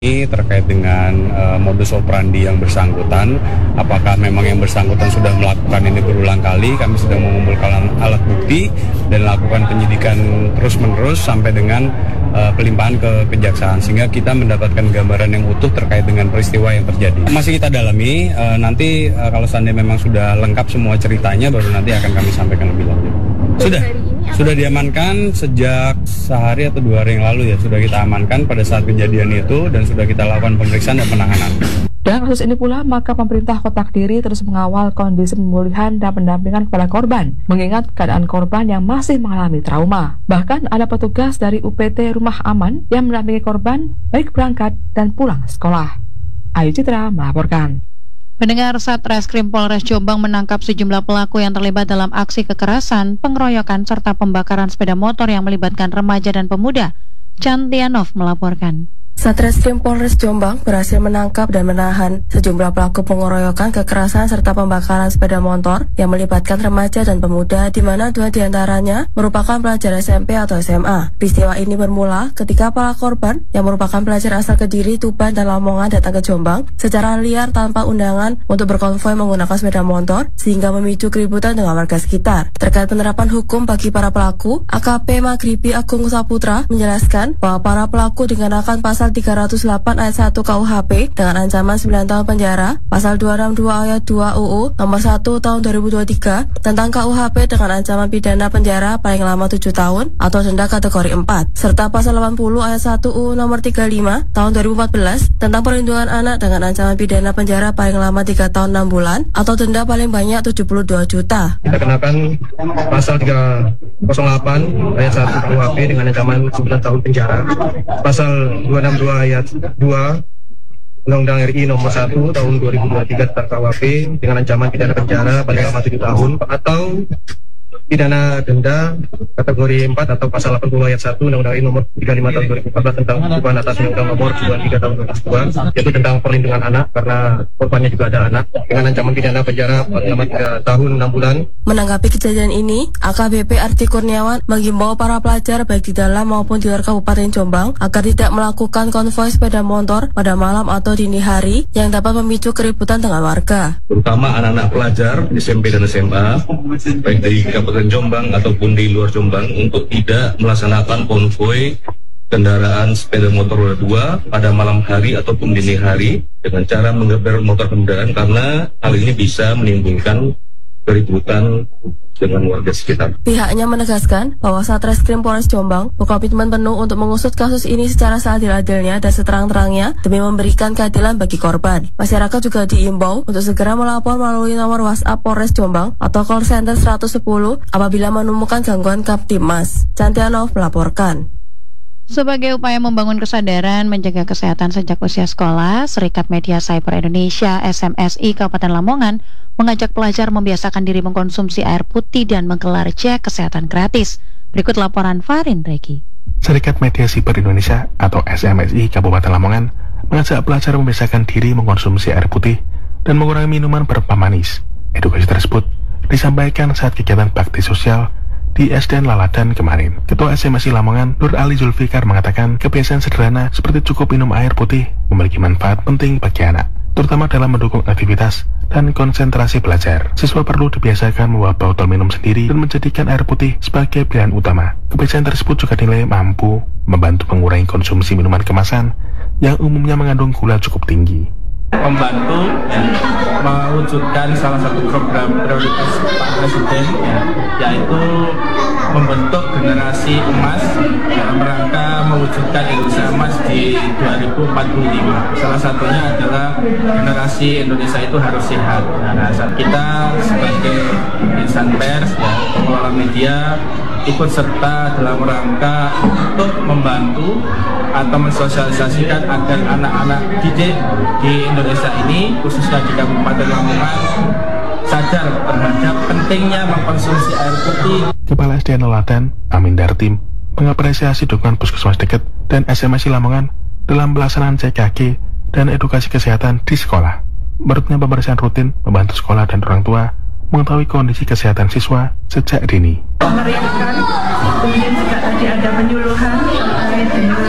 Ini terkait dengan modus operandi yang bersangkutan, apakah memang yang bersangkutan sudah melakukan ini berulang kali. Kami sudah mengumpulkan alat bukti dan lakukan penyidikan terus-menerus sampai dengan pelimpahan ke kejaksaan, sehingga kita mendapatkan gambaran yang utuh terkait dengan peristiwa yang terjadi. Masih kita dalami, nanti kalau seandainya memang sudah lengkap semua ceritanya, baru nanti akan kami sampaikan lebih lanjut. Sudah diamankan sejak sehari atau 2 hari yang lalu ya, sudah kita amankan pada saat kejadian itu dan sudah kita lakukan pemeriksaan dan penahanan. Dalam kasus ini pula, maka pemerintah Kota Kediri terus mengawal kondisi pemulihan dan pendampingan kepada korban, mengingat keadaan korban yang masih mengalami trauma. Bahkan ada petugas dari UPT Rumah Aman yang mendampingi korban baik berangkat dan pulang sekolah. Ayu Citra melaporkan. Pendengar, Satreskrim Polres Jombang menangkap sejumlah pelaku yang terlibat dalam aksi kekerasan, pengeroyokan, serta pembakaran sepeda motor yang melibatkan remaja dan pemuda. Cantianov melaporkan. Satreskrim Polres Jombang berhasil menangkap dan menahan sejumlah pelaku pengeroyokan, kekerasan, serta pembakaran sepeda motor yang melibatkan remaja dan pemuda, di mana 2 diantaranya merupakan pelajar SMP atau SMA. Peristiwa ini bermula ketika para korban yang merupakan pelajar asal Kediri, Tuban, dan Lamongan datang ke Jombang secara liar tanpa undangan untuk berkonvoi menggunakan sepeda motor, sehingga memicu keributan dengan warga sekitar. Terkait penerapan hukum bagi para pelaku, AKP Maghribi Agung Saputra menjelaskan bahwa para pelaku dikenakan pasal 308 ayat 1 KUHP dengan ancaman 9 tahun penjara, pasal 262 ayat 2 UU nomor 1 tahun 2023 tentang KUHP dengan ancaman pidana penjara paling lama 7 tahun atau denda kategori 4, serta pasal 80 ayat 1 UU nomor 35 tahun 2014 tentang perlindungan anak dengan ancaman pidana penjara paling lama 3 tahun 6 bulan atau denda paling banyak 72 juta. Kita kenakan pasal 308 ayat 1 KUHP dengan ancaman 9 tahun penjara, pasal 262 ayat 2 Undang-Undang RI nomor 1 tahun 2023 tentang KUHP dengan ancaman pidana penjara paling lama 7 tahun atau pidana denda kategori 4 atau pasal 80 ayat 1 Undang-Undang RI nomor 35 tahun 2014 tentang hukuman atas Undang-Undang nomor 23 tahun 2002, yaitu tentang perlindungan anak karena korbannya juga ada anak, dengan ancaman pidana penjara paling lama 3 tahun 6 bulan. Menanggapi kejadian ini, AKBP Arti Kurniawan menghimbau para pelajar baik di dalam maupun di luar Kabupaten Jombang agar tidak melakukan konvoi sepeda motor pada malam atau dini hari yang dapat memicu keributan dengan warga. Terutama anak-anak pelajar SMP dan SMA, baik dari Kabupaten Jombang ataupun di luar Jombang, untuk tidak melaksanakan konvoi kendaraan sepeda motor roda 2 pada malam hari ataupun dini hari dengan cara menggeber motor kendaraan, karena hal ini bisa menimbulkan keributan dengan warga sekitar. Pihaknya menegaskan bahwa Satreskrim Polres Jombang berkomitmen penuh untuk mengusut kasus ini secara seadil-adilnya dan seterang-terangnya demi memberikan keadilan bagi korban. Masyarakat juga diimbau untuk segera melapor melalui nomor WhatsApp Polres Jombang atau call center 110 apabila menemukan gangguan Kamtibmas. Cantianov melaporkan. Sebagai upaya membangun kesadaran menjaga kesehatan sejak usia sekolah, Serikat Media Cyber Indonesia SMSI Kabupaten Lamongan mengajak pelajar membiasakan diri mengkonsumsi air putih dan menggelar cek kesehatan gratis. Berikut laporan Farin Regi. Serikat Media Cyber Indonesia atau SMSI Kabupaten Lamongan mengajak pelajar membiasakan diri mengkonsumsi air putih dan mengurangi minuman berempah manis. Edukasi tersebut disampaikan saat kegiatan bakti sosial di SDN Laladan kemarin. Ketua SMSI Lamongan, Nur Ali Zulfikar, mengatakan kebiasaan sederhana seperti cukup minum air putih memiliki manfaat penting bagi anak, terutama dalam mendukung aktivitas dan konsentrasi belajar. Siswa perlu dibiasakan membawa botol minum sendiri dan menjadikan air putih sebagai pilihan utama. Kebiasaan tersebut juga dinilai mampu membantu mengurangi konsumsi minuman kemasan yang umumnya mengandung gula cukup tinggi. Membantu mewujudkan salah satu program prioritas Pak Presiden, yaitu membentuk generasi emas dalam rangka mewujudkan Indonesia emas di 2045. Salah satunya adalah generasi Indonesia itu harus sehat. Nah, kita sebagai insan pers, pengelola media, ikut serta dalam rangka untuk membantu atau mensosialisasikan agar anak-anak didik di Indonesia ini, khususnya di Kabupaten Lamongan, sadar terhadap pentingnya mengkonsumsi air putih. Kepala SDN Laladan, Amin Dartim, mengapresiasi dukungan Puskesmas Dekat dan SMSI Lamongan dalam pelaksanaan CKG dan edukasi kesehatan di sekolah. Menurutnya, pemeriksaan rutin membantu sekolah dan orang tua mengetahui kondisi kesehatan siswa sejak dini. Memeriahkan, kemudian juga tadi ada penyuluhan terkait dengan